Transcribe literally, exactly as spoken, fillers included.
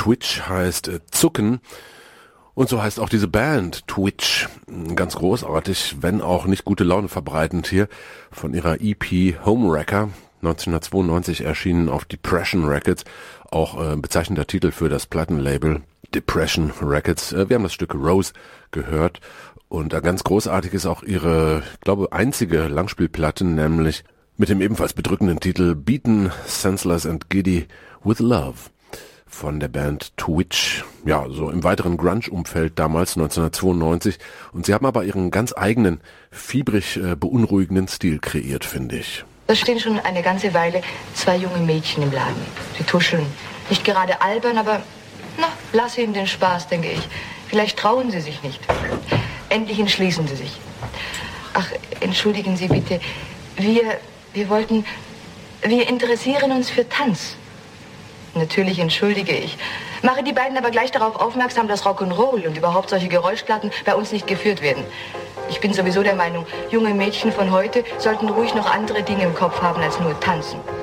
Twitch heißt äh, Zucken. Und so heißt auch diese Band, Twitch. Ganz großartig, wenn auch nicht gute Laune verbreitend hier. Von ihrer E P Homewrecker, neunzehnhundertzweiundneunzig erschienen auf Depression Records. Auch äh, bezeichnender Titel für das Plattenlabel Depression Records. Äh, wir haben das Stück Rose gehört. Und äh, ganz großartig ist auch ihre, ich glaube, einzige Langspielplatte, nämlich mit dem ebenfalls bedrückenden Titel Beaten, Senseless and Giddy with Love von der Band Twitch. Ja, so im weiteren Grunge-Umfeld damals, neunzehnhundertzweiundneunzig. Und sie haben aber ihren ganz eigenen, fiebrig äh, beunruhigenden Stil kreiert, finde ich. Da stehen schon eine ganze Weile zwei junge Mädchen im Laden. Sie tuscheln. Nicht gerade albern, aber na, lass ihnen den Spaß, denke ich. Vielleicht trauen sie sich nicht. Endlich entschließen sie sich. Ach, entschuldigen Sie bitte. Wir, wir wollten, wir interessieren uns für Tanz. Natürlich entschuldige ich. Mache die beiden aber gleich darauf aufmerksam, dass Rock'n'Roll und überhaupt solche Geräuschplatten bei uns nicht geführt werden. Ich bin sowieso der Meinung, junge Mädchen von heute sollten ruhig noch andere Dinge im Kopf haben als nur tanzen.